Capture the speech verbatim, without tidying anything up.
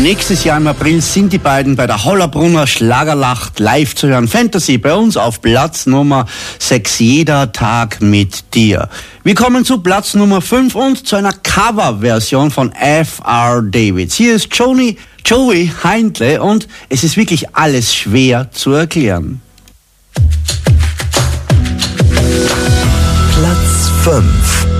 Nächstes Jahr im April sind die beiden bei der Hollabrunner Schlagernacht live zu hören. Fantasy bei uns auf Platz Nummer sechs, jeder Tag mit dir. Wir kommen zu Platz Nummer fünf und zu einer Coverversion von F R Davids. Hier ist Johnny, Joey Heindle und es ist wirklich alles schwer zu erklären. Platz fünf.